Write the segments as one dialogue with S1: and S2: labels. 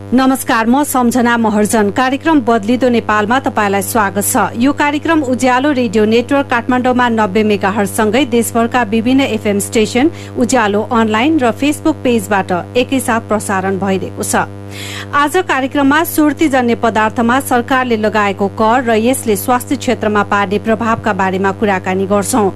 S1: नमस्कार, म सम्झना महर्जन। कार्यक्रम बदलिदो नेपालमा तपाईलाई स्वागत छ। यो कार्यक्रम उज्यालो रेडियो नेटवर्क काठमाडौँमा 90 मेगाहर्ज सँगै देशभरका विभिन्न एफएम स्टेशन, उज्यालो अनलाइन र फेसबुक पेजबाट एकैसाथ प्रसारण भइरहेको छ। आज कार्यक्रममा सुर्तीजन्य पदार्थमा सरकारले लगाएको कर र यसले स्वास्थ्य क्षेत्रमा पार्ने प्रभावका बारेमा कुराकानी गर्छौं।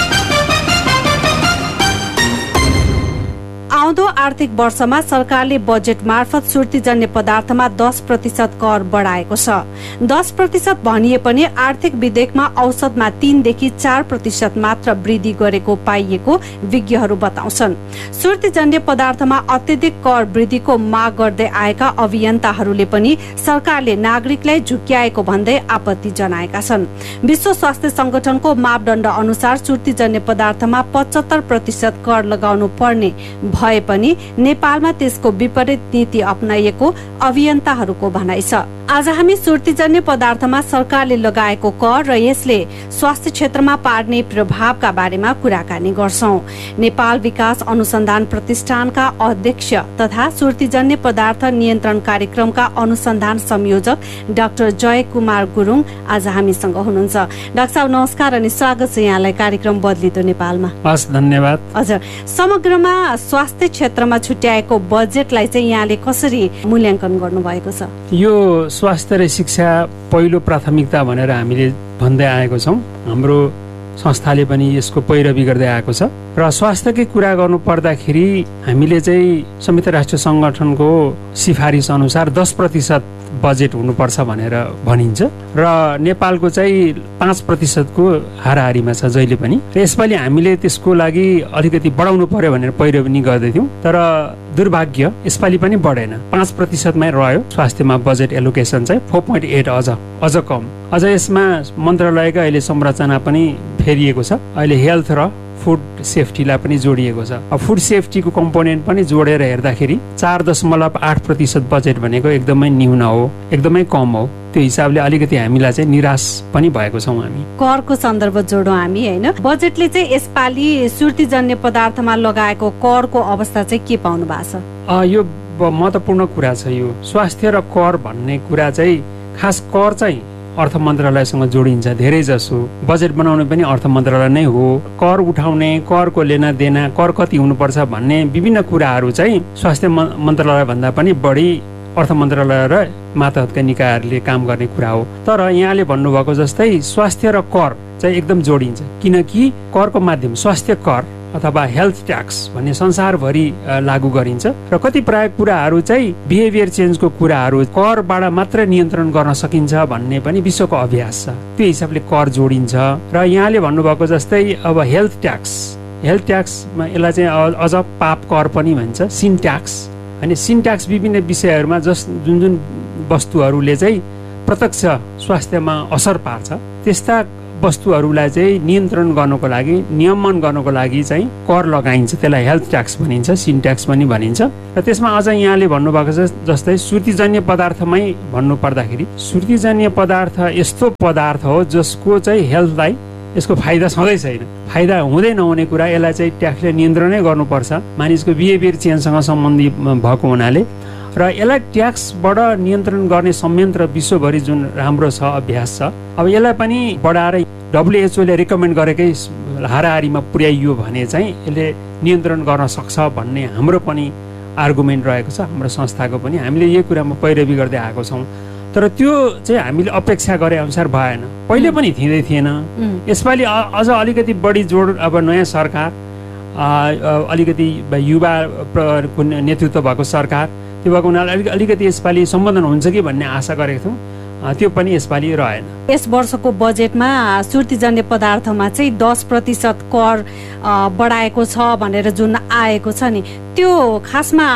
S1: आउँदो आर्थिक वर्षमा सरकारले बजेट मार्फत सुर्तीजन्य पदार्थमा 10% कर बढाएको छ। 10% भनिए पनि आर्थिक विधेयकमा औसतमा 3 देखि 4% मात्र वृद्धि गरेको पाइएको विज्ञहरू बताउँछन्। सुर्तीजन्य पदार्थमा अत्यधिक कर वृद्धिको माग गर्दै आएका अभियन्ताहरूले पनि सरकारले नागरिकलाई झुक्क्याएको भन्दै आपत्ति जनाएका छन्। विश्व स्वास्थ्य संगठनको मापदण्ड अनुसार सुर्तीजन्य पदार्थमा 75% कर लगाउनु पर्ने भए पनि नेपालमा त्यसको विपरीत नीति अपनाइएको अभियन्ताहरूको भनाइ छ। आज हामी सुर्तीजन्य पदार्थमा सरकारले लगाएको कर र यसले स्वास्थ्य क्षेत्रमा पार्ने प्रभावका बारेमा कुराकानी गर्छौं। नेपाल विकास अनुसन्धान प्रतिष्ठानका अध्यक्ष तथा सुर्तीजन्य पदार्थ नियन्त्रण कार्यक्रमका अनुसन्धान संयोजक डाक्टर जय कुमार गुरुङ आज हामीसँग हुनुहुन्छ। डाक्टर साहब नमस्कार अनि स्वागत छ यहाँलाई कार्यक्रम बदलिदो नेपालमा।
S2: हस्, धन्यवाद।
S1: हजुर, समग्रमा स्वास्थ्य क्षेत्रमा छुट्याएको बजेटलाई चाहिँ यहाँले कसरी मूल्याङ्कन गर्नुभएको छ?
S2: यो स्वास्थ्य र शिक्षा पहिलो प्राथमिकता भनेर हामीले भन्दै आएको छौँ। हाम्रो संस्थाले पनि यसको पैरवी गर्दै आएको छ र स्वास्थ्यकै कुरा गर्नु पर्दाखेरि हामीले चाहिँ संयुक्त राष्ट्र संगठनको सिफारिस अनुसार 10% बजेट हुनुपर्छ भनेर भनिन्छ र नेपालको चाहिँ 5% को हाराहारीमा छ जहिले पनि। र यसपालि हामीले त्यसको लागि अलिकति बढाउनु पर्यो भनेर पैरवी गर्दैथ्यौँ, तर दुर्भाग्य यसपालि पनि बढेन, 5% मै रह्यो। स्वास्थ्यमा बजेट एलोकेसन चाहिँ 4.8 अझ कम। अझ यसमा मन्त्रालयका अहिले संरचना पनि फेरिएको छ। अहिले हेल्थ र फुड सेफ्टीलाई पनि जोडिएको छ। फुड सेफ्टीको कम्पोनेन्ट पनि जोडेर हेर्दाखेरि 4.8% बजेट भनेको एकदमै न्यून हो, एकदमै कम हो। त्यो हिसाबले अलिकति हामीलाई चाहिँ निराश पनि भएको छौँ हामी।
S1: करको सन्दर्भ जोडौँ हामी, होइन? बजेटले चाहिँ यसपालि सुर्तीजन्य पदार्थमा लगाएको करको अवस्था चाहिँ के पाउनु भएको छ?
S2: यो महत्त्वपूर्ण कुरा छ। यो स्वास्थ्य र कर भन्ने कुरा चाहिँ खास कर चाहिँ अर्थ मन्त्रालयसँग जोडिन्छ। धेरै जसो बजेट बनाउने पनि अर्थ मन्त्रालय नै हो। कर उठाउने, करको लेना देना, कर कति हुनुपर्छ भन्ने विभिन्न कुराहरू चाहिँ स्वास्थ्य मन्त्रालय भन्दा पनि बढी अर्थ मन्त्रालय र मातहतका निकायहरूले काम गर्ने कुरा हो। तर यहाँले भन्नुभएको जस्तै स्वास्थ्य र कर चाहिँ एकदम जोडिन्छ, किनकि करको माध्यम स्वास्थ्य कर अथवा हेल्थ ट्याक्स भन्ने संसारभरि लागू गरिन्छ र कतिपय कुराहरू चाहिँ बिहेभियर चेन्जको कुराहरू करबाट मात्र नियन्त्रण गर्न सकिन्छ भन्ने पनि विश्वको अभ्यास छ। त्यो हिसाबले कर जोडिन्छ। र यहाँले भन्नुभएको जस्तै अब हेल्थ ट्याक्समा यसलाई चाहिँ अझ पाप कर पनि भन्छ, सिन ट्याक्स। अनि सिन ट्याक्स विभिन्न विषयहरूमा जुन वस्तुहरूले चाहिँ प्रत्यक्ष स्वास्थ्यमा असर पार्छ त्यस्ता वस्तुहरूलाई चाहिँ नियन्त्रण गर्नको लागि, नियमन गर्नको लागि चाहिँ कर लगाइन्छ। त्यसलाई हेल्थ ट्याक्स भनिन्छ, सिन ट्याक्स पनि भनिन्छ। र त्यसमा अझ यहाँले भन्नुभएको जस्तै सुर्तीजन्य पदार्थमै भन्नु पर्दाखेरि सुर्तीजन्य पदार्थ यस्तो पदार्थ हो जसको चाहिँ हेल्थलाई यसको फाइदा छँदै छैन। फाइदा हुँदै नहुने कुरा यसलाई चाहिँ ट्याक्सले नियन्त्रणै गर्नुपर्छ, मानिसको बिहेभियर चेन्जसँग सम्बन्धी भएको हुनाले। र यसलाई ट्याक्सबाट नियन्त्रण गर्ने संयन्त्र विश्वभरि जुन राम्रो छ, अभ्यास छ, अब यसलाई पनि बढाएर WHO ले रिकमेन्ड गरेकै हाराहारीमा पुर्याइयो भने चाहिँ यसले नियन्त्रण गर्न सक्छ भन्ने हाम्रो पनि आर्गुमेन्ट रहेको छ, हाम्रो संस्थाको पनि। हामीले यही कुरामा पैरवी गर्दै आएको छौँ। तर त्यो चाहिँ हामीले अपेक्षा गरे अनुसार भएन, पहिले पनि थिँदै थिएन। यसपालि अझ अलिकति बढी जोड, अब नयाँ सरकार, अलिकति युवा नेतृत्व भएको सरकार, त्यो भएको हुनाले अलिकति यसपालि सम्बोधन हुन्छ कि भन्ने आशा गरेको थियौँ, त्यो पनि यसपालि रहेन।
S1: यस वर्षको बजेटमा सुर्तीजन्य पदार्थमा चाहिँ 10% कर बढाएको छ भनेर जुन आएको छ नि, त्यो खासमा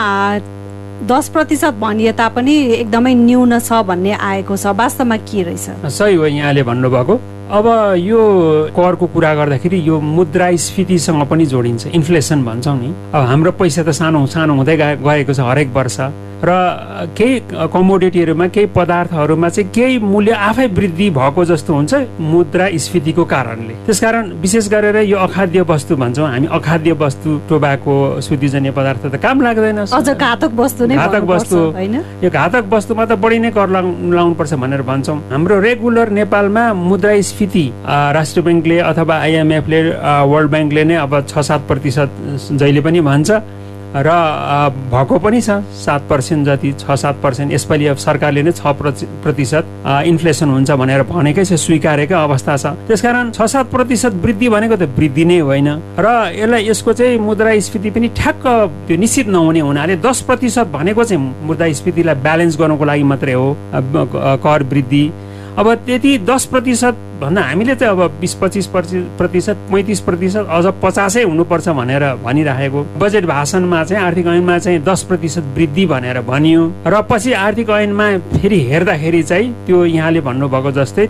S1: 10% भनिए तापनि एकदमै न्यून छ भन्ने आएको छ। वास्तवमा के रहेछ?
S2: सही हो यहाँले भन्नुभएको। अब यो करको कुरा गर्दाखेरि यो मुद्रास्फीतिसँग पनि जोडिन्छ, इन्फ्लेसन भन्छौँ नि। अब हाम्रो पैसा त सानो सानो हुँदै गएको छ हरेक वर्ष। र केही कमोडिटीहरूमा केही पदार्थहरूमा चाहिँ केही मूल्य आफै वृद्धि भएको जस्तो हुन्छ मुद्रास्फीतिको कारणले। त्यसकारण विशेष गरेर यो अखाद्य वस्तु भन्छौँ हामी, अखाद्य वस्तु टोबाको सुतिजन्य पदार्थ त काम लाग्दैन,
S1: अझ घातक वस्तु नै,
S2: घातक वस्तु हैन, यो घातक वस्तुमा त बढी नै कर लाउनु पर्छ भनेर भन्छौँ। हाम्रो रेगुलर नेपालमा मुद्रास्फीति राष्ट्र बैंकले अथवा IMF ले वर्ल्ड बैंकले नै अब 6-7% जहिले पनि भन्छ र भएको पनि छ 7% जति, 6-7%। यसपालि अब सरकारले नै 6% इन्फ्लेसन हुन्छ भनेर भनेकै छ, स्वीकारेकै अवस्था छ। त्यसकारण 6-7% वृद्धि भनेको त वृद्धि नै होइन र यसको चाहिँ मुद्रास्फीति पनि ठ्याक्क त्यो निश्चित नहुने हुनाले 10% भनेको चाहिँ मुद्रास्फीतिलाई ब्यालेन्स गर्नको लागि मात्रै हो कर वृद्धि। अब त्यति 10% भन्दा हामीले चाहिँ अब 20-25%, 35%, अझ 50% हुनुपर्छ भनेर भनिराखेको। बजेट भाषणमा चाहिँ आर्थिक ऐनमा चाहिँ 10% वृद्धि भनेर भनियो र पछि आर्थिक ऐनमा फेरि हेर्दाखेरि चाहिँ त्यो यहाँले भन्नुभएको जस्तै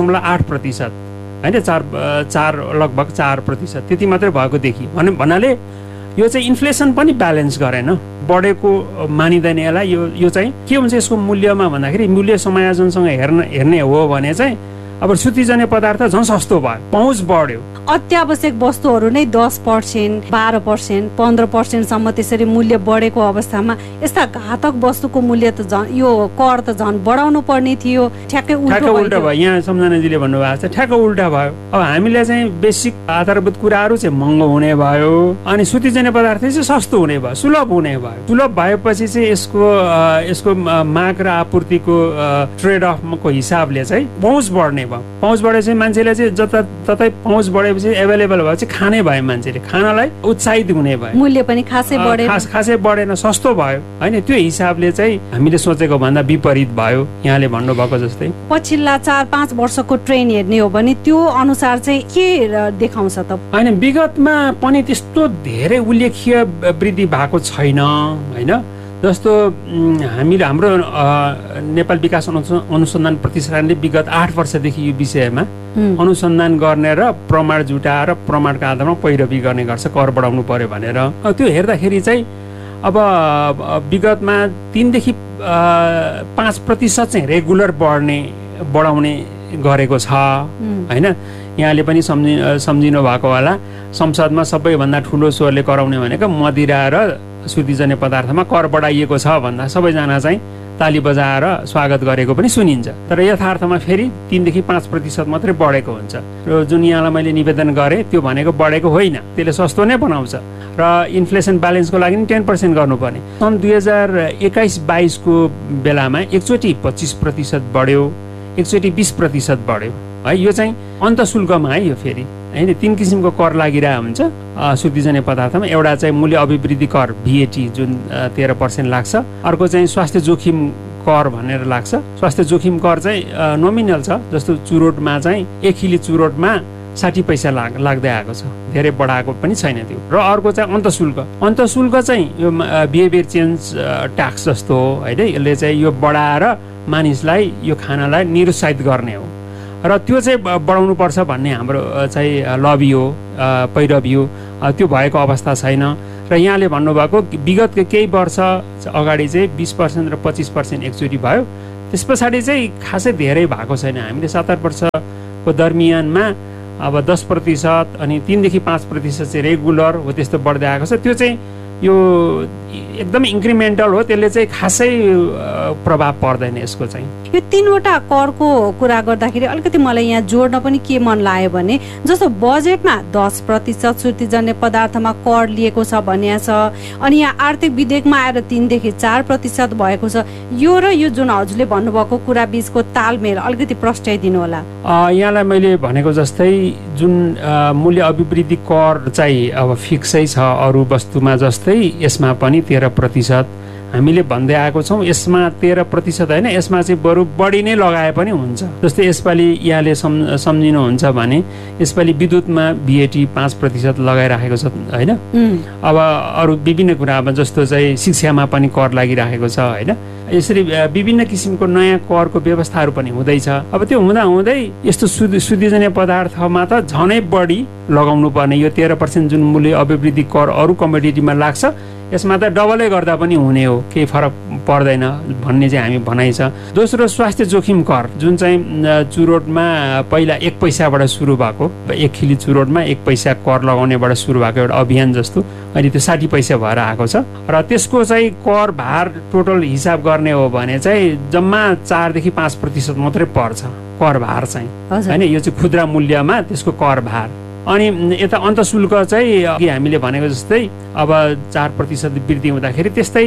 S2: 3.8% होइन, 4 लगभग 4% त्यति मात्रै भएको देखि भन्नाले यो चाहिँ इन्फ्लेसन पनि ब्यालेन्स गरेन, बढेको मानिँदैन यसलाई। यो चाहिँ के हुन्छ यसको मूल्यमा भन्दाखेरि मूल्य समायोजनसँग हेर्ने हो भने चाहिँ अब सुतिजन्य पदार्थ झन् सस्तो भयो, पहुँच बढ्यो।
S1: अत्यावश्यक वस्तुहरू नै 10%, 12%, 15% सम्म त्यसरी मूल्य बढेको अवस्थामा यस्ता घातक वस्तुको मूल्य त यो कर त झन् बढाउनु पर्ने थियो। ठ्याक्कै उल्टा
S2: भयो। यहाँ सम्झनाजीले भन्नुभएको छ ठ्याक्क उल्टा भयो। अब हामीले चाहिँ बेसिक आधारभूत कुराहरू चाहिँ महँगो हुने भयो अनि सुतिजन्य पदार्थ चाहिँ सस्तो हुने भयो, सुलभ हुने भयो। सुलभ भएपछि चाहिँ यसको माग र आपूर्तिको ट्रेड अफको हिसाबले चाहिँ पहुँच बढ्ने भयो। पहुँच बढेपछि मान्छेले चाहिँ जताततै पहुँच बढेपछि एभाइलेबल भएपछि खाने भयो, मान्छेले खानलाई उत्साहित हुने भयो,
S1: मूल्य पनि खासै
S2: बढेन, सस्तो भयो हैन। त्यो हिसाबले चाहिँ हामीले सोचेको भन्दा विपरीत भयो यहाँले भन्नुभएको जस्तै।
S1: पछिल्ला 4-5 वर्षको ट्रेन्ड हेर्ने हो भने त्यो अनुसार चाहिँ के देखाउँछ त?
S2: हैन, विगतमा पनि त्यस्तो धेरै उल्लेख्य वृद्धि भएको छैन हैन। जस्तो हाम्रो नेपाल विकास अनुसन्धान प्रतिष्ठानले विगत 8 वर्षदेखि यो विषयमा अनुसन्धान गर्ने र प्रमाण जुटाएर प्रमाणका आधारमा पैरवी गर्ने गर्छ कर बढाउनु पर्यो भनेर। त्यो हेर्दाखेरि चाहिँ अब विगतमा 3 देखि 5% चाहिँ रेगुलर बढाउने गरेको छ हैन। यहाँले पनि सम्झिनु भएको होला, संसदमा सबैभन्दा ठुलो स्वरले कराउने भनेको मदिरा र सुतिजन्य पदार्थमा कर बढाइएको छ भन्दा सबैजना चाहिँ ताली बजाएर स्वागत गरेको पनि सुनिन्छ। तर यथार्थमा फेरि 3 देखि 5% मात्रै बढेको हुन्छ र जुन यहाँलाई मैले निवेदन गरेँ त्यो भनेको बढेको होइन, त्यसले सस्तो नै बनाउँछ र इन्फ्लेसन ब्यालेन्सको लागि 10% गर्नुपर्ने। सन् 2021-22 को बेलामा एकचोटि 25% बढ्यो, एकचोटि 20% बढ्यो है। यो चाहिँ अन्तशुल्कमा है, यो फेरि होइन 3 किसिमको कर लागिरहेको हुन्छ सुतिजन्य पदार्थमा। एउटा चाहिँ मूल्य अभिवृद्धि कर VAT जुन 13% लाग्छ, अर्को चाहिँ स्वास्थ्य जोखिम कर भनेर लाग्छ। स्वास्थ्य जोखिम कर चाहिँ नोमिनल छ, जस्तो चुरोटमा चाहिँ 1 किलो चुरोटमा 60 पैसा लाग्दै आएको छ, धेरै बढाएको पनि छैन त्यो। र अर्को चाहिँ अन्तशुल्क चाहिँ यो बिहेभियर चेन्ज ट्याक्स जस्तो हो होइन। यसले चाहिँ यो बढाएर मानिसलाई यो खानालाई निरुत्साहित गर्ने हो र त्यो चाहिँ बढाउनु पर्छ भन्ने हाम्रो चाहिँ लबी हो, पैरवी हो। त्यो भएको अवस्था छैन र यहाँले भन्नुभएको विगतको केही वर्ष अगाडि चाहिँ 20% र 25% एकचोटि भयो, त्यस पछाडि चाहिँ खासै धेरै भएको छैन। हामीले 7-8 वर्षको दरमियानमा अब 10% अनि 3 देखि 5% चाहिँ रेगुलर हो, त्यस्तो बढ्दै आएको छ। त्यो चाहिँ यो एकदम इन्क्रिमेन्टल हो, त्यसले चाहिँ खासै प्रभाव पर्दैन यसको चाहिँ।
S1: यो 3वटा करको कुरा गर्दाखेरि अलिकति मलाई यहाँ जोड्न पनि के मन लाग्यो भने जस्तो बजेटमा 10% सुतिजन्य पदार्थमा कर लिएको छ भनिएको छ अनि यहाँ आर्थिक विधेयकमा आएर 3 देखि 4% भएको छ। यो र यो जुन हजुरले भन्नुभएको कुरा बीचको तालमेल अलिकति प्रस्ट्याइदिनु होला।
S2: यहाँलाई मैले भनेको जस्तै जुन मूल्य अभिवृद्धि कर चाहिँ अब फिक्सै छ अरू वस्तुमा जस्तै, यसमा पनि 13% हामीले भन्दै आएको छौँ। यसमा 13% होइन, यसमा चाहिँ बरु बढी नै लगाए पनि हुन्छ। जस्तै यसपालि यहाँले सम्झिनुहुन्छ भने यसपालि विद्युतमा VAT 5% लगाइराखेको छ होइन। अब अरू विभिन्न कुरामा जस्तो चाहिँ शिक्षामा पनि कर लागिराखेको छ होइन। यसरी विभिन्न किसिमको नयाँ करको व्यवस्थाहरू पनि हुँदैछ। अब त्यो हुँदै यस्तो सुतिजन्य पदार्थमा त झनै बढी लगाउनु पर्ने। यो 13% जुन मूल्य अभिवृद्धि कर अरू कमोडिटीमा लाग्छ, यसमा त डबलै गर्दा पनि हुने हो, केही फरक पर्दैन भन्ने चाहिँ हामी भनाइ छ। दोस्रो स्वास्थ्य जोखिम कर, जुन चाहिँ चुरोटमा पहिला 1 पैसाबाट सुरु भएको, 1 खिली चुरोटमा 1 पैसा कर लगाउनेबाट सुरु भएको एउटा अभियान जस्तो अहिले त्यो 60 पैसा भएर आएको छ। र त्यसको चाहिँ कर भार टोटल हिसाब गर्ने हो भने चाहिँ जम्मा 4 देखि 5% मात्रै पर्छ कर भार चाहिँ, हैन? यो चाहिँ खुद्रा मूल्यमा त्यसको कर भार। अनि यता अन्तशुल्क चाहिँ अघि हामीले भनेको जस्तै अब 4% वृद्धि हुँदाखेरि त्यस्तै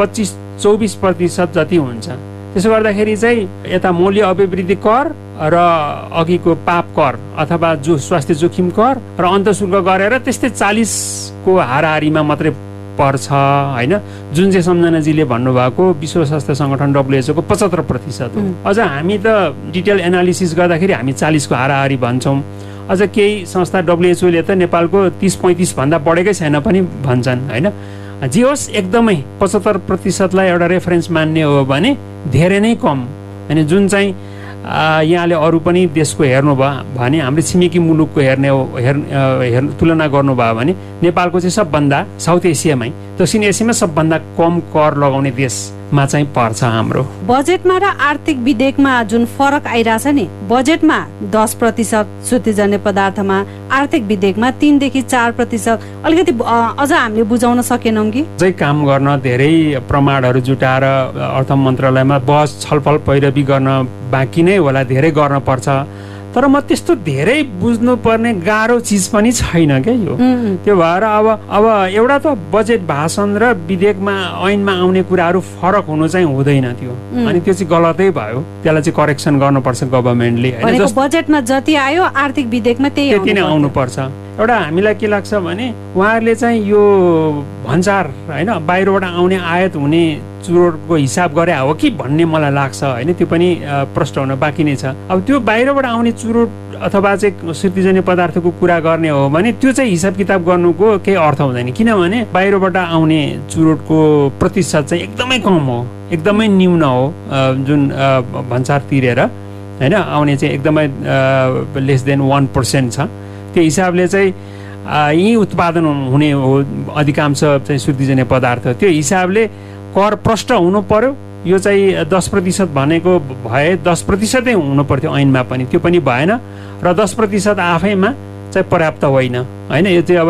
S2: 25-24% जति हुन्छ। त्यसो गर्दाखेरि चाहिँ यता मूल्य अभिवृद्धि कर र अघिको पाप कर अथवा जो स्वास्थ्य जोखिम कर र अन्तशुल्क गरेर त्यस्तै 40 को हाराहारीमा मात्रै पर्छ, हैन? जुन चाहिँ सम्झनाजीले भन्नुभएको विश्व स्वास्थ्य संगठन WHO को 75% हो। अझ हामी त डिटेल एनालिसिस गर्दाखेरि हामी 40 को हाराहारी भन्छौँ। अझ केही संस्था WHO ले त नेपालको 30-35 भन्दा बढेकै छैन पनि भन्छन्, हैन? जे होस् एकदमै 75% लाई एउटा रेफरेन्स मान्ने हो भने धेरै नै कम, हैन? जुन चाहिँ यहाँले अरू पनि देशको हेर्नुभयो भने हाम्रो छिमेकी मुलुकको तुलना गर्नुभयो भने नेपालको चाहिँ सबभन्दा साउथ एसियामै, दक्षिण एसियामा सबभन्दा कम कर लगाउने देशमा चाहिँ पर्छ हाम्रो।
S1: बजेटमा र आर्थिक विधेयकमा जुन फरक आइरहेछ नि, बजेटमा 10% श्रुतिजन्य पदार्थमा, आर्थिक विधेयकमा 3 देखि 4%, अलिकति अझ हामीले बुझाउन सकेनौँ कि?
S2: चाहिँ काम गर्न धेरै प्रमाणहरू जुटाएर अर्थ मन्त्रालयमा बहस छलफल पैरवी गर्न बाँकी नै होला, धेरै गर्न पर्छ। तर म त्यस्तो धेरै बुझ्नुपर्ने गाह्रो चिज पनि छैन क्या यो। त्यो भएर अब एउटा त बजेट भाषण र विधेयकमा ऐनमा आउने कुराहरू फरक हुनु चाहिँ हुँदैन त्यो, अनि त्यो चाहिँ गलतै भयो, त्यसलाई चाहिँ करेक्सन गर्नुपर्छ गभर्मेन्टले।
S1: बजेटमा जति आयो आर्थिक विधेयकमा त्यति
S2: नै आउनुपर्छ। एउटा हामीलाई के लाग्छ भने उहाँहरूले चाहिँ यो भन्सार, हैन, बाहिरबाट आउने आयात हुने चुरोटको हिसाब गरे हो कि भन्ने मलाई लाग्छ, हैन? त्यो पनि प्रश्न हुन बाँकी नै छ। अब त्यो बाहिरबाट आउने चुरोट अथवा चाहिँ श्रुतिजन्य पदार्थको कुरा गर्ने हो भने त्यो चाहिँ हिसाब किताब गर्नुको केही अर्थ हुँदैन, किनभने बाहिरबाट आउने चुरोटको प्रतिशत चाहिँ एकदमै कम हो, एकदमै न्यून हो, जुन भन्सार तिरेर, हैन, आउने चाहिँ एकदमै लेस देन 1% छ। त्यो हिसाबले चाहिँ यही उत्पादन हुने हो अधिकांश चाहिँ श्रुतिजन्य पदार्थ। त्यो हिसाबले कर प्रष्ट हुनु पर्यो। यो चाहिँ 10% भनेको भए 10% हुनु पर्थ्यो ऐनमा पनि, त्यो पनि भएन र 10% आफैमा चाहिँ पर्याप्त होइन, हैन? यो चाहिँ अब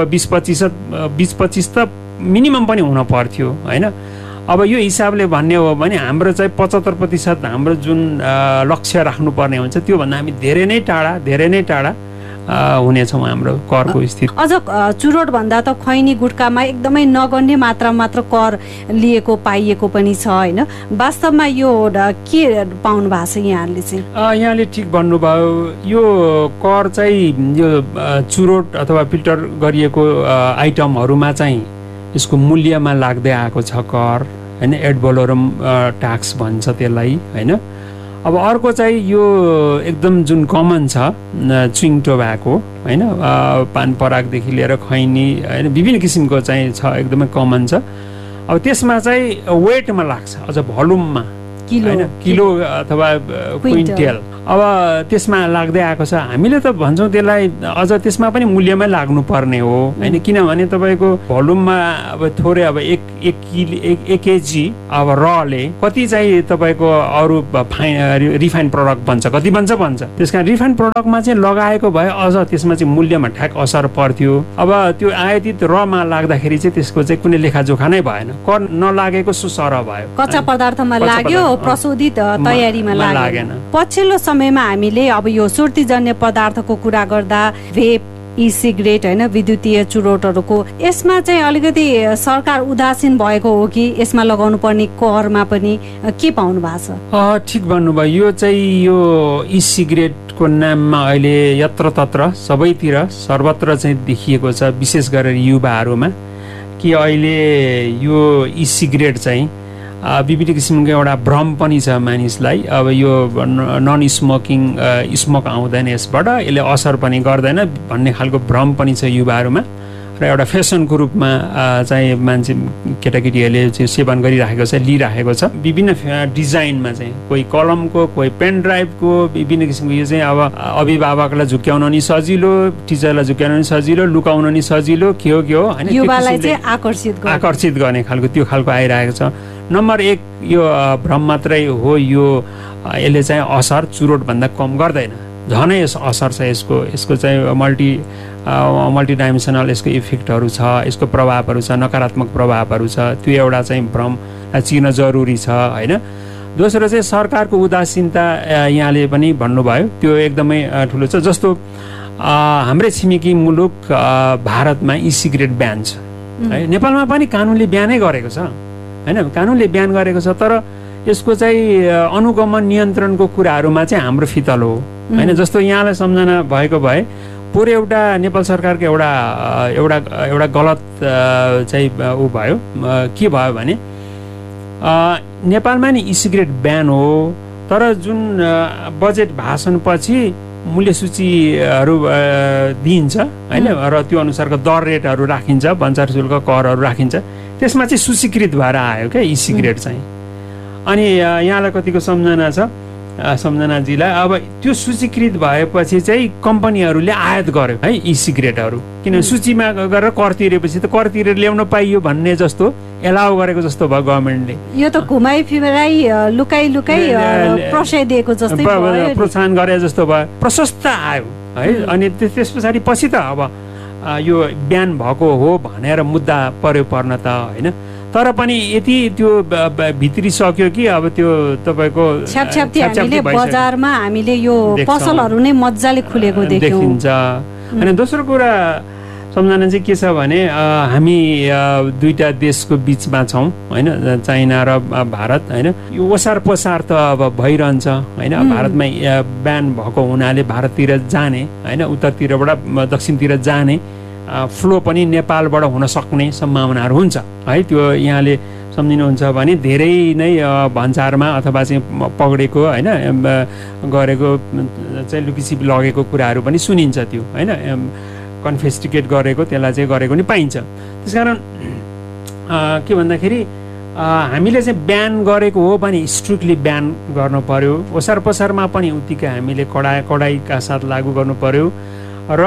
S2: 20-25 त मिनिमम पनि हुन पर्थ्यो, हैन? अब यो हिसाबले भन्ने हो भने हाम्रो चाहिँ 75% हाम्रो जुन लक्ष्य राख्नुपर्ने हुन्छ त्योभन्दा हामी धेरै नै टाढा हुनेछौँ हाम्रो करको स्थिति।
S1: अझ चुरोट भन्दा त खैनी गुटकामा एकदमै नगण्य मात्रा मात्र कर लिएको पाइएको पनि छ, हैन? वास्तवमा यो के पाउनु भएको छ यहाँले चाहिँ?
S2: यहाँले ठिक भन्नुभयो, यो कर चाहिँ यो चुरोट अथवा फिल्टर गरिएको आइटमहरूमा चाहिँ यसको मूल्यमा लाग्दै आएको छ कर, हैन? एड भलोरम ट्याक्स भन्छ त्यसलाई, हैन? अब अर्को चाहिँ यो एकदम जुन कमन छ च्युइङ टोब्याको, हैन? पान परागदेखि लिएर खैनी, हैन, विभिन्न किसिमको चाहिँ छ, एकदमै कमन छ। अब त्यसमा चाहिँ वेटमा लाग्छ, अझ भोल्युममा, हैन? किलो अथवा क्विन्टल, अब त्यसमा लाग्दै आएको छ। हामीले त भन्छौँ त्यसलाई अझ त्यसमा पनि मूल्यमै लाग्नु पर्ने हो, हैन? किनभने तपाईँको भोल्युममा अब थोरै, अब 1 केजी अब रले कति चाहिँ तपाईँको अरू रिफाइन प्रडक्ट बन्छ, कति बन्छ। त्यस कारण रिफाइन प्रडक्टमा चाहिँ लगाएको भए अझ त्यसमा चाहिँ मूल्यमा ठ्याक असर पर्थ्यो। अब त्यो आयातित रमा लाग्दाखेरि चाहिँ त्यसको चाहिँ कुनै लेखाजोखा नै भएन, कर नलागेको सुसरह भयो,
S1: कच्चा पदार्थमा लाग्यो, प्रशोधित तयारीमा लागेन। पछिल्लो समयमा हामीले अब यो श्रुतिजन्य पदार्थको कुरा गर्दा भेप, ई सिगरेट, हैन, विद्युतीय चुरोटहरूको, यसमा चाहिँ अलिकति सरकार उदासीन भएको हो कि यसमा लगाउनु पर्ने करमा पनि के पाउनु भएको छ?
S2: ठिक भन्नुभयो। यो चाहिँ यो ई सिगरेटको नाममा अहिले यत्रतत्र सबैतिर सर्वत्र चाहिँ देखिएको छ, विशेष गरेर युवाहरूमा, कि अहिले यो ई सिगरेट चाहिँ विभिन्न किसिमको एउटा भ्रम पनि छ मानिसलाई। अब यो नन स्मोकिङ स्मोक आउँदैन यसबाट, यसले असर पनि गर्दैन भन्ने खालको भ्रम पनि छ युवाहरूमा। र एउटा फेसनको रूपमा चाहिँ मान्छे केटाकेटीहरूले चाहिँ सेवन गरिराखेको छ, लिइराखेको छ। विभिन्न डिजाइनमा चाहिँ कोही कलमको, कोही पेन ड्राइभको, विभिन्न किसिमको। यो चाहिँ अब अभिभावकलाई झुक्याउन नि सजिलो, टिचरलाई झुक्याउन नि सजिलो, लुकाउन नि सजिलो, के हो होइन,
S1: युवालाई चाहिँ आकर्षित
S2: गर्ने खालको त्यो खालको आइरहेको छ। नम्बर 1 यो भ्रम मात्रै हो, यो यसले चाहिँ असर चुरोटभन्दा कम गर्दैन, झनै यस असर छ यसको चाहिँ मल्टिडाइमेन्सनल यसको इफेक्टहरू छ, यसको प्रभावहरू छ, नकारात्मक प्रभावहरू छ। त्यो एउटा चाहिँ भ्रम चिर्न जरुरी छ होइन। दोस्रो चाहिँ सरकारको उदासीनता यहाँले पनि भन्नुभयो, त्यो एकदमै ठुलो छ। जस्तो हाम्रै छिमेकी मुलुक भारतमा ई सिगरेट ब्यान छ है, नेपालमा पनि कानुनले ब्यानै गरेको छ होइन, कानुनले ब्यान गरेको छ। तर यसको चाहिँ अनुगमन नियन्त्रणको कुराहरूमा चाहिँ हाम्रो फितल हो होइन। जस्तो यहाँलाई सम्झना भएको भए पुरै एउटा नेपाल सरकारको एउटा गलत चाहिँ ऊ भयो, के भयो भने नेपालमा नि ई सिगरेट ब्यान हो, तर जुन बजेट भाषणपछि मूल्य सूचीहरू दिइन्छ होइन, र त्यो अनुसारको दर रेटहरू राखिन्छ, भन्सार शुल्क करहरू राखिन्छ, त्यसमा चाहिँ सूचीकृत भएर आयो क्या ई सिगरेट चाहिँ। अनि यहाँलाई कतिको सम्झना छ, सम्झनाजीलाई, अब त्यो सूचीकृत भएपछि चाहिँ कम्पनीहरूले आयात गर्यो है ई सिगरेटहरू, किनभने सूचीमा गरेर कर तिरेपछि त कर तिरेर ल्याउन पाइयो भन्ने जस्तो एलाउ गरेको जस्तो भयो गभर्मेन्टले।
S1: यो त घुमाइ फिराइ लुकाइ प्रशय दिएको जस्तै भयो,
S2: प्रोत्साहन गरे जस्तो भयो, प्रशस्त आयो है। अनि त्यस पछाडि पछि त अब यो ब्यान भएको हो भनेर मुद्दा पर्न त होइन, तर पनि यति त्यो भित्रिसक्यो कि अब त्यो तपाईँको
S1: छ्यापछ्याप्ती हामीले बजारमा हामीले यो पसलहरू नै मजाले खुलेको
S2: देखिन्छ। अनि दोस्रो कुरा सम्झना चाहिँ के छ भने हामी दुईटा देशको बिचमा छौँ होइन, चाइना र भारत होइन। यो ओसार पसार त अब भइरहन्छ होइन। भारतमा ब्यान भएको हुनाले भारततिर जाने होइन, उत्तरतिरबाट दक्षिणतिर जाने फ्लो पनि नेपालबाट हुन सक्ने सम्भावनाहरू हुन्छ है। त्यो यहाँले सम्झिनुहुन्छ भने धेरै नै भन्सारमा अथवा चाहिँ पक्रेको होइन, गरेको चाहिँ लुकीछिपी लगेको कुराहरू पनि सुनिन्छ त्यो होइन, कन्फिस्टिकेट गरेको त्यसलाई चाहिँ गरेको नि पाइन्छ। त्यसकारण के भन्दाखेरि हामीले चाहिँ ब्यान गरेको हो भने स्ट्रिक्टली ब्यान गर्नु पर्यो, ओसार पसारमा पनि उत्तिकै हामीले कडाइका साथ लागू गर्नु पर्यो। र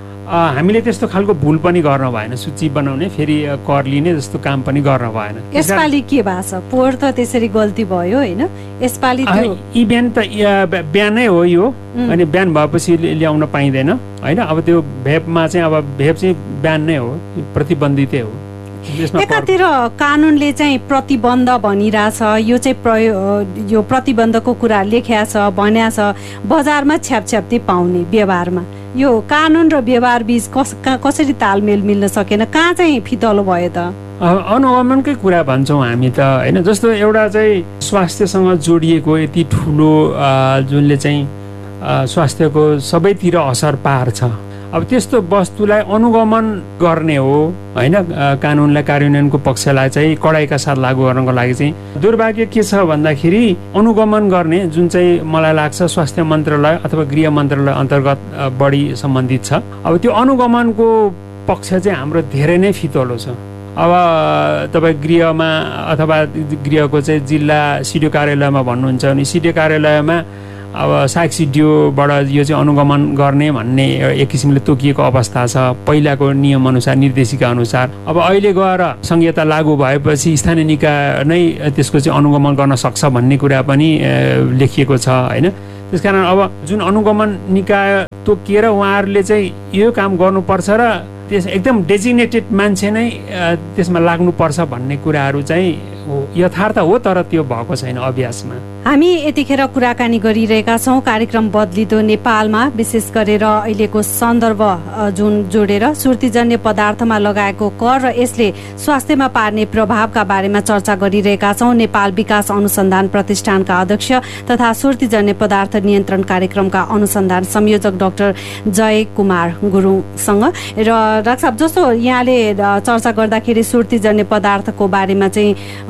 S2: हामीले त्यस्तो खालको भुल पनि गर्न भएन, सूची बनाउने फेरि कर लिने जस्तो काम पनि गर्न भएन।
S1: यसपालि के भएको छ, पोहोर त त्यसरी गल्ती भयो होइन, यसपालि
S2: यी ब्यान त ब्यानै हो यो, अनि ब्यान भएपछि ल्याउन पाइँदैन होइन। अब त्यो भेपमा चाहिँ अब भेप चाहिँ ब्यान नै हो, प्रतिबन्धितै हो।
S1: एकातिर कानुनले चाहिँ प्रतिबन्ध भनिरहेछ, यो चाहिँ यो प्रतिबन्धको कुरा लेख्या छ, भन्या छ, बजारमा छ्यापछ्याप्ती पाउने व्यवहारमा यो कानुन र व्यवहार बीच कसरी तालमेल मिल्न सकेन, कहाँ चाहिँ फितलो भयो त?
S2: अनुगमनकै कुरा भन्छौँ हामी त होइन। जस्तो एउटा चाहिँ स्वास्थ्यसँग जोडिएको यति ठुलो जुनले चाहिँ स्वास्थ्यको सबैतिर असर पार्छ, अब त्यस्तो वस्तुलाई अनुगमन गर्ने हो होइन। कानुनलाई कार्यान्वयनको पक्षलाई चाहिँ कडाइका साथ लागू गर्नको लागि चाहिँ दुर्भाग्य के छ भन्दाखेरि अनुगमन गर्ने जुन चाहिँ मलाई लाग्छ स्वास्थ्य मन्त्रालय अथवा गृह मन्त्रालय अन्तर्गत बढी सम्बन्धित छ। अब त्यो अनुगमनको पक्ष चाहिँ हाम्रो धेरै नै फितलो छ। अब तपाईँ गृहमा अथवा गृहको चाहिँ जिल्ला सिडिओ कार्यालयमा भन्नुहुन्छ भने सिडिओ कार्यालयमा अब साग सिडिओबाट यो चाहिँ अनुगमन गर्ने भन्ने एक किसिमले तोकिएको अवस्था छ पहिलाको नियम अनुसार, निर्देशिका अनुसार। अब अहिले गएर संहिता लागू भएपछि स्थानीय निकाय नै त्यसको चाहिँ अनुगमन गर्न सक्छ भन्ने कुरा पनि लेखिएको छ होइन। त्यसकारण अब जुन अनुगमन निकाय तोकिएर उहाँहरूले चाहिँ यो काम गर्नुपर्छ र त्यस एकदम डेजिग्नेटेड मान्छे नै त्यसमा लाग्नुपर्छ भन्ने कुराहरू चाहिँ यथार्थ हो, तर त्यो भएको छैन अभ्यासमा।
S1: हामी यतिखेर कुराकानी गरिरहेका छौँ कार्यक्रम बदलिदो नेपालमा, विशेष गरेर अहिलेको सन्दर्भ जुन जोडेर सुर्तीजन्य पदार्थमा लगाएको कर र यसले स्वास्थ्यमा पार्ने प्रभावका बारेमा चर्चा गरिरहेका छौँ। नेपाल विकास अनुसन्धान प्रतिष्ठानका अध्यक्ष तथा सुर्तीजन्य पदार्थ नियन्त्रण कार्यक्रमका अनुसन्धान संयोजक डाक्टर जय कुमार गुरुङसँग। र डाक्टर साहब, जस्तो यहाँले चर्चा गर्दाखेरि सुर्तीजन्य पदार्थको बारेमा चाहिँ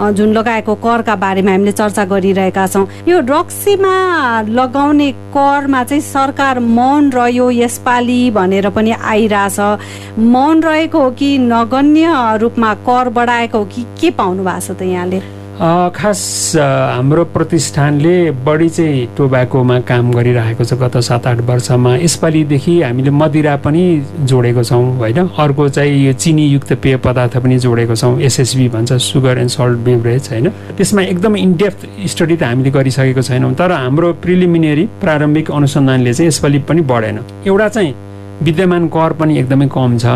S1: जुन लगाएको करका बारेमा हामीले चर्चा गरिरहेका छौँ। यो रक्सीमा लगाउने करमा चाहिँ सरकार मौन रह्यो यसपालि भनेर पनि आइरहेछ। मौन रहेको हो कि नगण्य रूपमा कर बढाएको हो कि के पाउनु भएको छ त यहाँले?
S2: खास हाम्रो प्रतिष्ठानले बढी चाहिँ टोब्याकोमा काम गरिरहेको छ गत 7-8 वर्षमा। यसपालिदेखि हामीले मदिरा पनि जोडेको छौँ होइन। अर्को चाहिँ यो चिनीयुक्त पेय पदार्थ पनि जोडेको छौँ, SSB भन्छ, सुगर एन्ड सल्ट बेभरेज होइन। त्यसमा एकदम इनडेप्थ स्टडी त हामीले गरिसकेको छैनौँ, तर हाम्रो प्रिलिमिनेरी प्रारम्भिक अनुसन्धानले चाहिँ यसपालि पनि बढेन। एउटा चाहिँ विद्यमान कर पनि एकदमै कम छ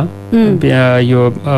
S2: यो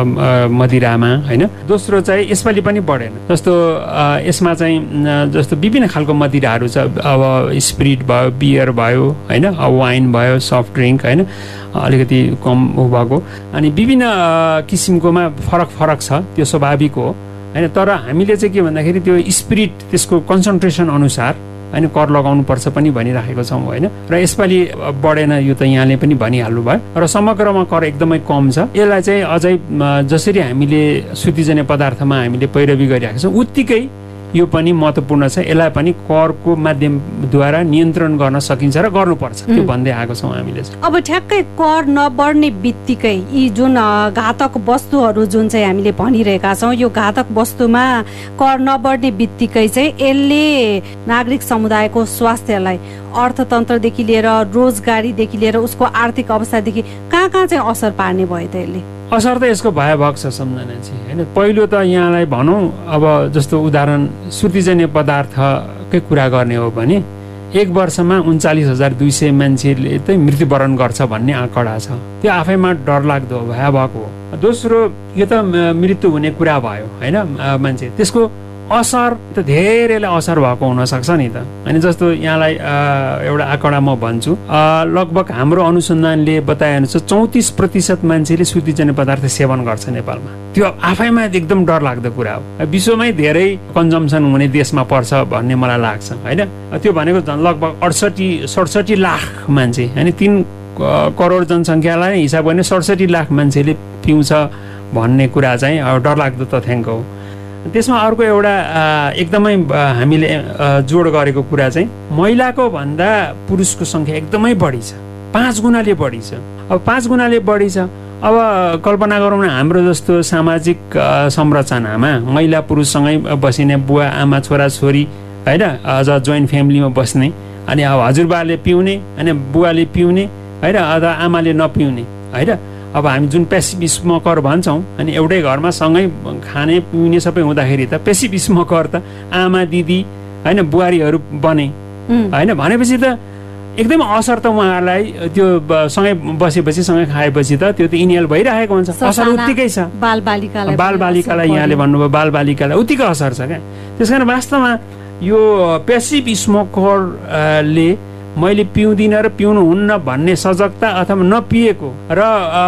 S2: मदिरामा होइन। दोस्रो चाहिँ यसपालि पनि बढेन। जस्तो यसमा चाहिँ जस्तो विभिन्न खालको मदिराहरू छ, अब स्पिरिट भयो, बियर भयो होइन, वाइन भयो, सफ्ट ड्रिङ्क होइन, अलिकति कम भएको, अनि विभिन्न किसिमकोमा फरक फरक छ, त्यो स्वाभाविक हो होइन। तर हामीले चाहिँ के भन्दाखेरि त्यो स्पिरिट त्यसको कन्सन्ट्रेसन अनुसार होइन कर लगाउनुपर्छ पनि भनिराखेको छौँ होइन। र यसपालि बढेन यो त यहाँले पनि भनिहाल्नु भयो। र समग्रमा कर एकदमै कम छ। यसलाई चाहिँ अझै जसरी हामीले सुतिजन्य पदार्थमा हामीले पैरवी गरिरहेको छौँ उत्तिकै यो पनि महत्त्वपूर्ण छ। यसलाई पनि करको माध्यमद्वारा नियन्त्रण गर्न सकिन्छ र गर्नुपर्छ, त्यो भन्दै आएको छौँ हामीले।
S1: अब ठ्याक्कै कर नबढ्ने बित्तिकै यी जुन घातक वस्तुहरू जुन चाहिँ हामीले भनिरहेका छौँ, यो घातक वस्तुमा कर नबढ्ने बित्तिकै चाहिँ यसले नागरिक समुदायको स्वास्थ्यलाई, अर्थतन्त्रदेखि लिएर रोजगारीदेखि लिएर उसको आर्थिक अवस्थादेखि कहाँ कहाँ चाहिँ असर पार्ने भयो त? यसले
S2: असर त यसको भयावह छ सम्झनाजी होइन। पहिलो त यहाँलाई भनौँ, अब जस्तो उदाहरण सुतिजन्य पदार्थकै कुरा गर्ने हो भने 1 वर्षमा 39,200 मान्छेले चाहिँ मृत्युवरण गर्छ भन्ने आँकडा छ। त्यो आफैमा डरलाग्दो भयावह हो। दोस्रो, यो त मृत्यु हुने कुरा भयो होइन मान्छे, त्यसको असर त धेरैलाई असर भएको हुनसक्छ नि त होइन। जस्तो यहाँलाई एउटा आँकडा म भन्छु, लगभग हाम्रो अनुसन्धानले बताएअनुसार 34% मान्छेले सुतिजन्य पदार्थ सेवन गर्छ नेपालमा। त्यो आफैमा एकदम डरलाग्दो कुरा हो। विश्वमै धेरै कन्जम्सन हुने देशमा पर्छ भन्ने मलाई लाग्छ होइन। त्यो भनेको लगभग 68-67 लाख मान्छे होइन, 3 करोड जनसङ्ख्यालाई हिसाब गर्ने 67 लाख मान्छेले पिउँछ भन्ने कुरा चाहिँ डरलाग्दो तथ्याङ्क हो। त्यसमा अर्को एउटा एकदमै हामीले जोड गरेको कुरा चाहिँ महिलाको भन्दा पुरुषको सङ्ख्या एकदमै बढी छ, 5 गुणाले बढी छ। अब 5 गुणाले बढी छ। अब कल्पना गरौँ न, हाम्रो जस्तो सामाजिक संरचनामा महिला पुरुषसँगै बसिने, बुवा आमा छोरा छोरी होइन, अझ जोइन्ट फ्यामिलीमा बस्ने, अनि अब हजुरबाले पिउने अनि बुवाले पिउने होइन, अथवा आमाले नपिउने होइन। अब हामी जुन पेसिभ स्मोकर भन्छौँ, अनि एउटै घरमा सँगै खाने पिउने सबै हुँदाखेरि त पेसिभ स्मोकर त आमा दिदी होइन बुहारीहरू बने होइन। भनेपछि त एकदमै असर त उहाँहरूलाई त्यो सँगै बसेपछि सँगै खाएपछि त त्यो त इनियल भइरहेको हुन्छ। असर उत्तिकै छ। बालबालिकालाई यहाँले भन्नुभयो, बालबालिकालाई उत्तिकै असर छ क्या। त्यस कारण वास्तवमा यो पेसिभ स्मोकरले मैले पिउँदिनँ र पिउनुहुन्न भन्ने सजगता अथवा नपिएको र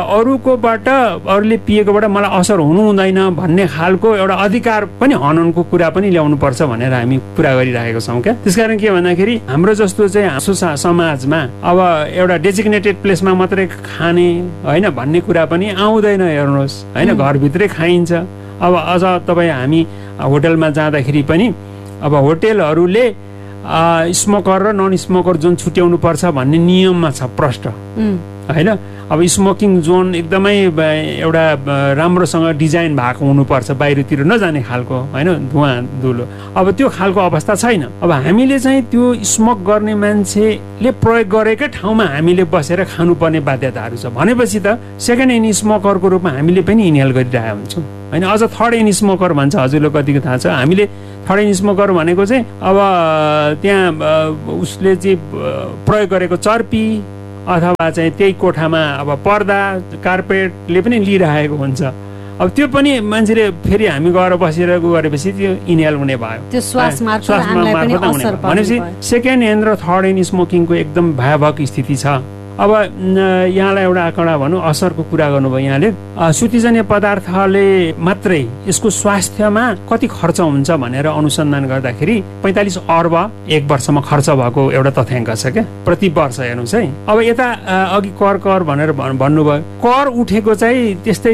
S2: अरूले पिएकोबाट मलाई असर हुनु हुँदैन भन्ने खालको एउटा अधिकार पनि हननको कुरा पनि ल्याउनुपर्छ भनेर हामी कुरा गरिरहेको छौँ क्या। त्यसकारण के भन्दाखेरि हाम्रो जस्तो चाहिँ समाजमा अब एउटा डेजिग्नेटेड प्लेसमा मात्रै खाने होइन भन्ने कुरा पनि आउँदैन। हेर्नुहोस् होइन, घरभित्रै खाइन्छ। अब अझ तपाईँ हामी होटलमा जाँदाखेरि पनि अब होटेलहरूले स्मोकर र नन स्मोकर जोन छुट्याउनु पर्छ भन्ने नियममा छ प्रष्ट होइन। अब स्मोकिङ जोन एकदमै एउटा राम्रोसँग डिजाइन भएको हुनुपर्छ, बाहिरतिर नजाने खालको होइन, धुवा धुलो। अब त्यो खालको अवस्था छैन। अब हामीले चाहिँ त्यो स्मोक गर्ने मान्छेले प्रयोग गरेकै ठाउँमा हामीले बसेर खानुपर्ने बाध्यताहरू छ भनेपछि त सेकेन्ड ह्यान्ड स्मोकरको रूपमा हामीले पनि इनहेल गरिरहेका हुन्छौँ होइन। अझ थर्ड ह्यान्ड स्मोकर भन्छ, हजुरले कतिको थाहा छ? हामीले थर्ड ह्यान्ड स्मोकर भनेको चाहिँ अब त्यहाँ उसले चाहिँ प्रयोग गरेको चर्पी अथवा चाहिँ त्यही कोठामा अब पर्दा कार्पेटले पनि लिइरहेको हुन्छ। अब त्यो पनि मान्छेले फेरि हामी गएर बसेर गरेपछि त्यो इनहेल हुने भयो,
S1: त्यो श्वास मार्फत
S2: भनेपछि सेकेन्ड ह्यान्ड र थर्ड ह्यान्ड स्मोकिङको एकदम भयावह स्थिति छ। अब यहाँलाई एउटा आँकडा भनौँ, असरको कुरा गर्नुभयो यहाँले। सुतिजन्य पदार्थले मात्रै यसको स्वास्थ्यमा कति खर्च हुन्छ भनेर अनुसन्धान गर्दाखेरि 45 अर्ब 1 वर्षमा खर्च भएको एउटा तथ्याङ्क छ क्या, प्रति वर्ष हेर्नुहोस् है। अब यता अघि कर भनेर भन्नुभयो, कर उठेको चाहिँ त्यस्तै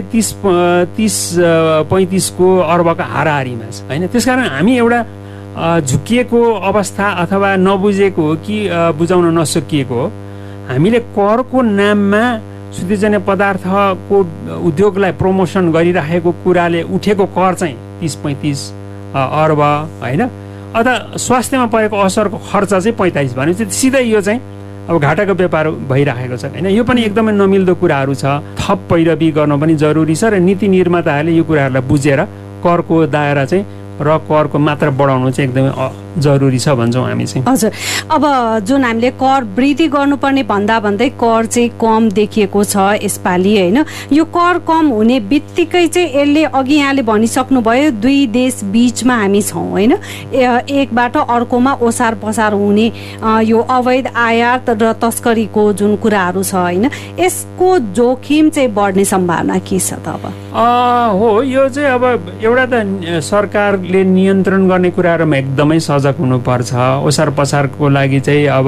S2: 30-35 को अर्बको हाराहारीमा छ होइन। त्यसकारण हामी एउटा झुकिएको अवस्था अथवा नबुझेको हो कि बुझाउन नसकिएको हो। हामीले करको नाममा सुतिजन्य पदार्थको उद्योगलाई प्रमोसन गरिराखेको कुराले उठेको कर चाहिँ 30-35 अर्ब होइन, अथवा स्वास्थ्यमा परेको असरको खर्च चाहिँ 45 भनेपछि सिधै यो चाहिँ अब घाटाको व्यापार भइराखेको छ होइन। यो पनि एकदमै नमिल्दो कुराहरू छ। थप पैरवी गर्न पनि जरुरी छ र नीति निर्माताहरूले यो कुराहरूलाई बुझेर करको दायरा चाहिँ र करको मात्रा बढाउनु चाहिँ एकदमै जरुरी छ भन्छौँ हामी चाहिँ।
S1: हजुर, अब जुन हामीले कर वृद्धि गर्नुपर्ने भन्दा भन्दै कर चाहिँ कम देखिएको छ यसपालि होइन। यो कर कम हुने बित्तिकै चाहिँ यसले अघि यहाँले भनिसक्नुभयो दुई देश बीचमा हामी छौँ होइन, एकबाट अर्कोमा ओसार पसार हुने यो अवैध आयात र तस्करीको जुन कुराहरू छ होइन, यसको जोखिम चाहिँ बढ्ने सम्भावना के छ त अब?
S2: हो, यो चाहिँ अब एउटा त सरकारले नियन्त्रण गर्ने कुराहरूमा एकदमै सजग हुनुपर्छ। ओसार पसारको लागि चाहिँ अब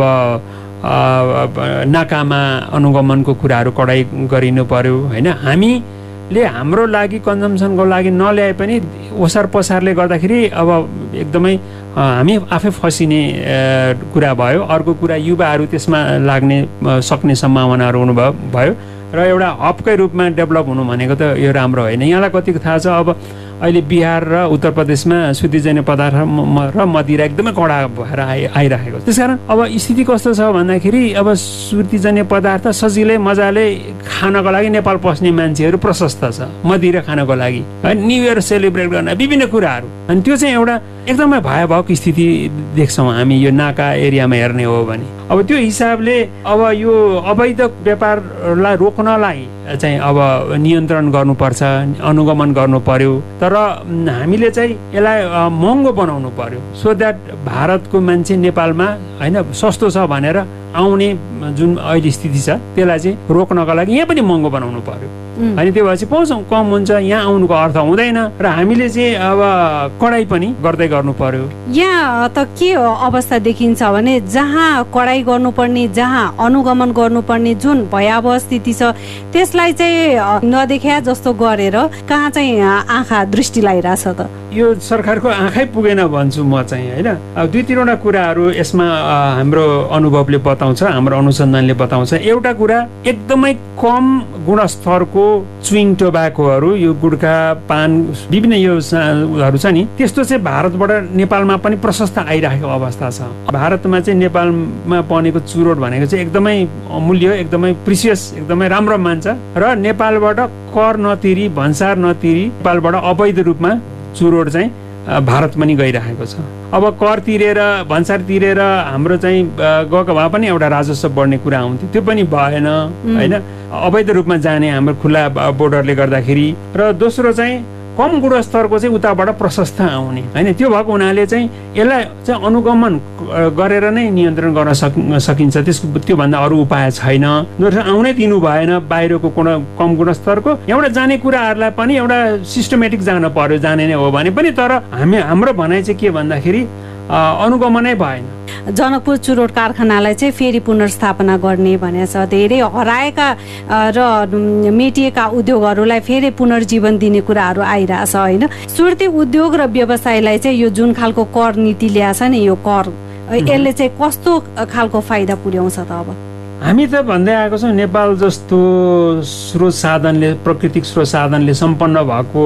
S2: नाकामा अनुगमनको कुराहरू कडाइ गरिनु पर्यो होइन। हामीले हाम्रो लागि कन्जम्सनको लागि नल्याए पनि ओसार पसारले गर्दाखेरि अब एकदमै हामी आफै फसिने कुरा भयो। अर्को कुरा युवाहरू त्यसमा लाग्ने सक्ने सम्भावनाहरू भयो र एउटा हबकै रूपमा डेभलप हुनु भनेको त यो राम्रो होइन। यहाँलाई कतिको थाहा छ, अब अहिले बिहार र उत्तर प्रदेशमा सुतिजन्य पदार्थ र मदिरा एकदमै कडा भएर आइरहेको छ। त्यसकारण अब स्थिति कस्तो छ भन्दाखेरि अब सुतिजन्य पदार्थ सजिलै मजाले खानको लागि नेपाल पस्ने मान्छेहरू प्रशस्त छ, मदिरा खानको लागि न्यू इयर सेलिब्रेट गर्न विभिन्न कुराहरू। अनि त्यो चाहिँ एउटा एकदमै भयावह स्थिति देख्छौँ हामी यो नाका एरियामा हेर्ने हो भने। अब त्यो हिसाबले अब यो अवैध व्यापारलाई रोक्नलाई चाहिँ अब नियन्त्रण गर्नुपर्छ, अनुगमन गर्नु पर्यो। तर हामीले चाहिँ यसलाई महँगो बनाउनु पर्यो सो द्याट भारतको मान्छे नेपालमा होइन सस्तो छ भनेर आउने जुन अहिले स्थिति छ त्यसलाई चाहिँ रोक्नको लागि यहाँ पनि महँगो बनाउनु पर्यो। अनि त्यो भएपछि पाउँछौँ कम हुन्छ, यहाँ आउनुको अर्थ हुँदैन र हामीले चाहिँ अब कडाइ पनि गर्दै गर्नु पर्यो।
S1: यहाँ त के अवस्था देखिन्छ भने जहाँ कडाइ गर्नुपर्ने, जहाँ अनुगमन गर्नुपर्ने जुन भयावह स्थिति छ त्यसलाई चाहिँ नदेखा जस्तो गरेर कहाँ चाहिँ आँखा दृष्टि लगाइरहेछ त?
S2: यो सरकारको आँखै पुगेन भन्छु म चाहिँ होइन। अब दुई तिनवटा कुराहरू यसमा हाम्रो अनुभवले बताउँछ, हाम्रो अनुसन्धानले बताउँछ। एउटा कुरा एकदमै कम गुणस्तरको च्युइङ टोबाकोहरू, यो गुड्खा पान विभिन्न योहरू छ नि, त्यस्तो चाहिँ भारतबाट नेपालमा पनि प्रशस्त आइरहेको अवस्था छ। भारतमा चाहिँ नेपालमा बनेको चुरोट भनेको चाहिँ एकदमै अमूल्य, एकदमै प्रिसियस, एकदमै राम्रो मान्छ र नेपालबाट कर नतिरी भन्सार नतिरी नेपालबाट अवैध रूपमा चुरोट चाहिँ भारत पनि गइरहेको छ। अब कर तिरेर भन्सार तिरेर हाम्रो चाहिँ गएको भए पनि एउटा राजस्व बढ्ने कुरा आउँथ्यो, त्यो पनि भएन होइन। अवैध रूपमा जाने हाम्रो खुला बोर्डरले गर्दाखेरि र दोस्रो चाहिँ कम गुणस्तरको चाहिँ उताबाट प्रशस्त आउने होइन। त्यो भएको हुनाले चाहिँ यसलाई चाहिँ अनुगमन गरेर नै नियन्त्रण गर्न सकिन्छ, त्यसको त्योभन्दा अरू उपाय छैन। आउनै दिनु भएन बाहिरको कम गुणस्तरको, यहाँबाट जाने कुराहरूलाई पनि एउटा सिस्टमेटिक जान पर्यो, जाने नै हो भने पनि। तर हाम्रो भनाइ चाहिँ के भन्दाखेरि अनुगमनै भएन।
S1: जनकपुर चुरोट कारखानालाई चाहिँ फेरि पुनर्स्थापना गर्ने भनेको छ। धेरै हराएका र मेटिएका उद्योगहरूलाई फेरि पुनर्जीवन दिने कुराहरू आइरहेछ होइन। सुर्ती उद्योग र व्यवसायलाई चाहिँ यो जुन खालको कर नीति ल्याएछ नि, यो कर यसले चाहिँ कस्तो खालको फाइदा पुर्याउँछ त? अब
S2: हामी त भन्दै आएको छौँ नेपाल जस्तो स्रोत साधनले, प्राकृतिक स्रोत साधनले सम्पन्न भएको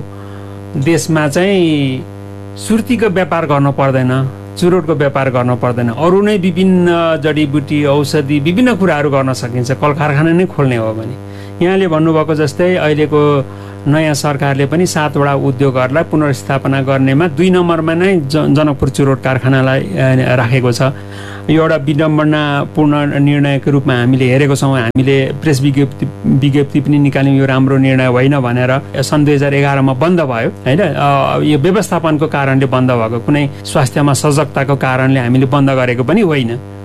S2: देशमा चाहिँ सुर्तीको व्यापार गर्नु पर्दैन, चुरोटको व्यापार गर्न पर्दैन। अरू नै विभिन्न जडीबुटी, औषधि, विभिन्न कुराहरू गर्न सकिन्छ कल कारखाना नै खोल्ने हो भने। यहाँले भन्नुभएको जस्तै अहिलेको नयाँ सरकारले पनि 7 वटा उद्योगहरूलाई पुनर्स्थापना गर्नेमा 2 नम्बरमा नै जनकपुर चुरोट कारखानालाई राखेको छ। यो एउटा विडम्बनापूर्ण निर्णयको रूपमा हामीले हेरेको छौँ। हामीले प्रेस विज्ञप्ति पनि निकाल्यौँ, यो राम्रो निर्णय होइन भनेर। सन् 2011 मा बन्द भयो होइन। यो व्यवस्थापनको कारणले बन्द भएको, कुनै स्वास्थ्यमा सजगताको कारणले हामीले बन्द गरेको पनि होइन।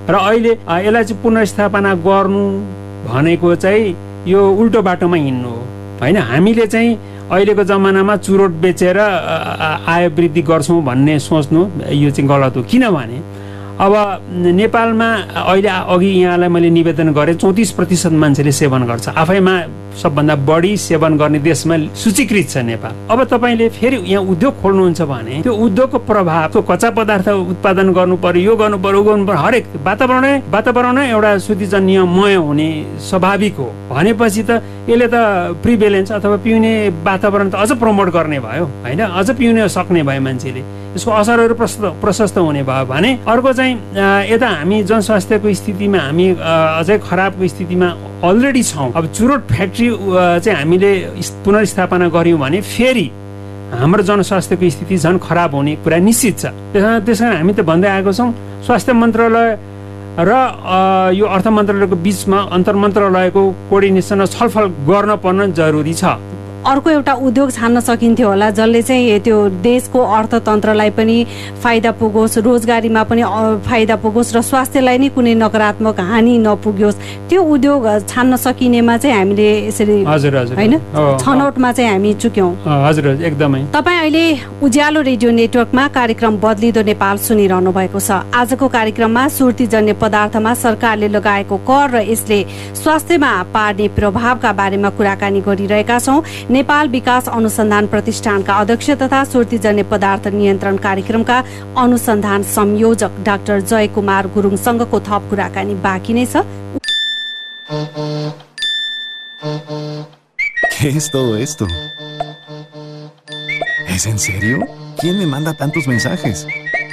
S2: र अहिले यसलाई चाहिँ पुनर्स्थापना गर्नु भनेको चाहिँ यो उल्टो बाटोमा हिँड्नु हो होइन। हामीले चाहिँ अहिलेको जमानामा चुरोट बेचेर आय वृद्धि गर्छौँ भन्ने सोच्नु यो चाहिँ गलत हो। किनभने अब नेपालमा अहिले अघि यहाँलाई मैले निवेदन गरेँ 34% मान्छेले सेवन गर्छ, आफैमा सबभन्दा बढी सेवन गर्ने देशमा सूचीकृत छ नेपाल। अब तपाईँले फेरि यहाँ उद्योग खोल्नुहुन्छ भने त्यो उद्योगको प्रभाव, त्यो कच्चा पदार्थ उत्पादन गर्नु पर्यो, यो गर्नु पर्यो, गर्नु पर्यो, हरेक वातावरण एउटा शुद्धिजन्यमय हुने स्वाभाविक हो भनेपछि त यसले त प्रिभेलेन्स अथवा पिउने वातावरण त अझ प्रमोट गर्ने भयो होइन, अझ पिउन सक्ने भयो मान्छेले, यसको असरहरू प्रशस्त हुने भयो भने अर्को चाहिँ यता हामी जनस्वास्थ्यको स्थितिमा हामी अझै खराबको स्थितिमा अलरेडी छौँ। अब चुरोट फ्याक्ट्री चाहिँ हामीले पुनर्स्थापना गऱ्यौँ भने फेरि हाम्रो जनस्वास्थ्यको स्थिति झन् खराब हुने कुरा निश्चित छ। त्यस कारण हामी त भन्दै आएको छौँ स्वास्थ्य मन्त्रालय र यो अर्थ मन्त्रालयको बिचमा अन्तर्मन्त्रालयको कोअर्डिनेसन र छलफल गर्न पर्न जरुरी छ।
S1: अर्को एउटा उद्योग छान्न सकिन्थ्यो होला जसले चाहिँ त्यो देशको अर्थतन्त्रलाई पनि फाइदा पुगोस्, रोजगारीमा पनि फाइदा पुगोस् र स्वास्थ्यलाई नै कुनै नकारात्मक हानि नपुग्योस्, त्यो उद्योग छान्न सकिनेमा चाहिँ हामीले यसरी होइन छनौटमा चाहिँ हामी चुक्यौँ।
S2: हजुर एकदमै।
S1: तपाईँ अहिले उज्यालो रेडियो नेटवर्कमा कार्यक्रम बदलिदो नेपाल सुनिरहनु भएको छ। आजको कार्यक्रममा सुर्तीजन्य पदार्थमा सरकारले लगाएको कर र यसले स्वास्थ्यमा पार्ने प्रभावका बारेमा कुराकानी गरिरहेका छौँ। नेपाल विकास अनुसन्धान प्रतिष्ठानका अध्यक्ष तथा सुर्तीजन्य पदार्थ नियन्त्रण कार्यक्रमका अनुसन्धान संयोजक डाक्टर जयकुमार गुरुङसँगको थप कुराकानी बाँकी नै छ।
S3: ¿Qué es todo esto? ¿Es en serio? ¿Quién me manda tantos mensajes?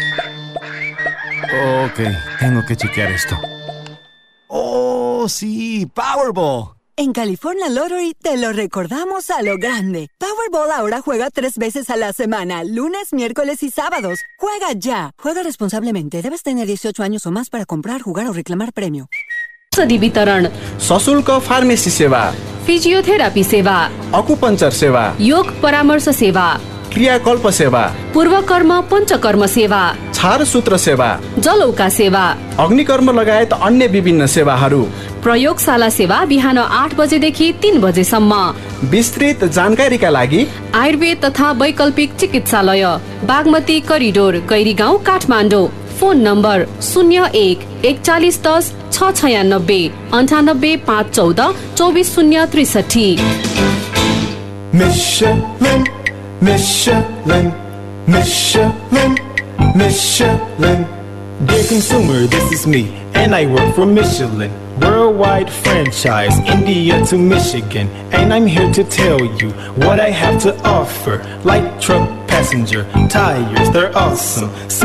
S3: Ok, tengo que chequear esto. ¡Oh, sí! ¡Powerball!
S4: En California Lottery te lo recordamos a lo grande. Powerball ahora juega 3 veces a la semana, lunes, miércoles y sábados. ¡Juega ya! Juega responsablemente. Debes tener 18 años o más para comprar, jugar o reclamar premio.
S5: औषधि वितरण,
S6: सशुल्क pharmacy सेवा,
S5: physiotherapy सेवा,
S6: acupuncture सेवा,
S5: योग परामर्श सेवा,
S6: क्रियाकल्प सेवा,
S5: पूर्वकर्म पञ्चकर्म सेवा,
S6: छारसूत्र सेवा,
S5: जलौका सेवा,
S6: अग्निकर्म लगायत अन्य विभिन्न सेवाहरू,
S5: प्रयोगशाला सेवा बिहान 8 बजेदेखि 3 बजेसम्म।
S6: विस्तृत जानकारीका लागि
S5: आयुर्वेद तथा वैकल्पिक चिकित्सालय, Bagmati corridor, Gairigaun, Kathmandu. Phone number 01 4110 696 98 514 24063।
S7: Michelin, Michelin, Michelin, Michelin. Dear consumer, this is me, and I work for Michelin. Worldwide franchise, India to Michigan. And I'm here to tell you what I have to offer. Light truck passenger, tires, they're awesome.